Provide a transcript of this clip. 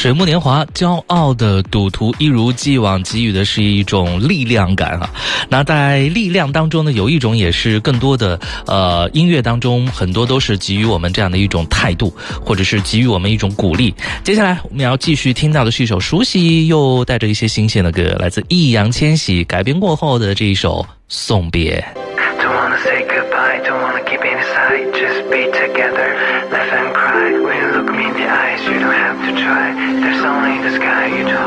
水木年华，骄傲的赌徒一如既往给予的是一种力量感啊。那在力量当中呢，有一种也是更多的音乐当中很多都是给予我们这样的一种态度，或者是给予我们一种鼓励。接下来我们要继续听到的是一首熟悉又带着一些新鲜的歌，来自易烊千玺改编过后的这一首《送别》。 Don't wanna say goodbye, don't wanna keep it inside, just be together, laugh and cry. When you look me in the eyes, you don't have to try. There's only the sky, you don't